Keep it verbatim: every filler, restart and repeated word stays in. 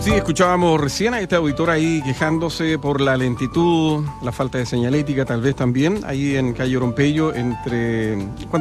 Sí, escuchábamos recién a este auditor ahí quejándose por la lentitud, la falta de señalética tal vez también, ahí en calle Orompeyo, entre...